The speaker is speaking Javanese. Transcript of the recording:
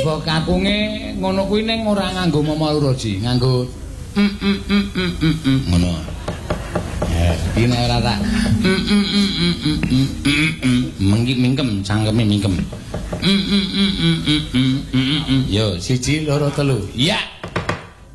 Kapunge ngono kuwi ning ora nganggo mama loro Ji, nganggo ngono. Iki nek ora tak mingkem cangkeme mingkem. Yo 1 2 3. Ya.